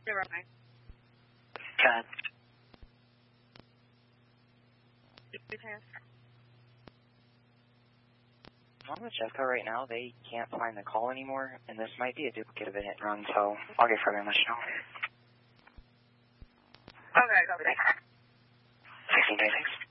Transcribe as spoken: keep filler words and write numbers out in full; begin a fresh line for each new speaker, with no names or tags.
Zero nine.
Got On the Jeffco right now, they can't find the call anymore, and this might be a duplicate of a hit and run, so I'll get further and let you know.
Okay, copy that.
sixteen twenty-six.